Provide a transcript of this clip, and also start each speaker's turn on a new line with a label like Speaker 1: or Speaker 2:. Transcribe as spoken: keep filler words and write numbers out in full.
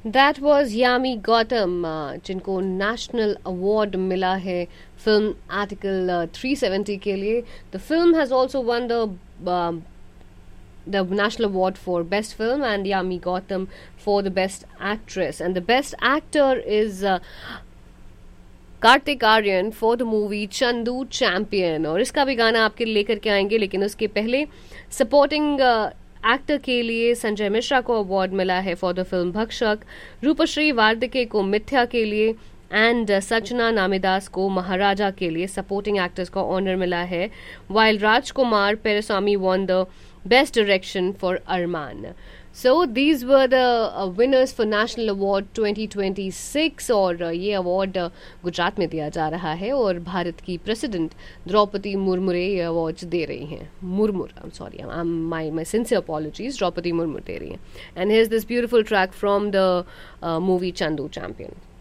Speaker 1: That was Yami Gautam, जिनको national award मिला है फिल्म आर्टिकल थ्री सेवेंटी के लिए. The film has also one the the National Award for Best Film and Yami Gautam for the Best Actress, and the Best Actor is uh, Kartik Aaryan for the movie Chandu champion. और इसका भी गाना आपके लेकर के आएंगे, लेकिन उसके पहले सपोर्टिंग एक्टर के लिए संजय मिश्रा को अवार्ड मिला है फॉर द फिल्म भक्षक, रूपश्री वार्दिके को मिथ्या के लिए एंड सचना नामिदास को महाराजा के लिए सपोर्टिंग एक्टर्स का ऑनर मिला है, while Rajkumar पेरेस्वामी won the best direction for Armaan. So these were the uh, winners for National Award twenty twenty six. और uh, ये अवार्ड uh, गुजरात में दिया जा रहा है और भारत की प्रेसिडेंट द्रौपदी मुर्मू ये अवार्ड दे रही हैं. Murmu, I am sorry, I am my my sincere apologies, Draupadi Murmu दे रही हैं. And here is this beautiful track from the movie Chandu champion.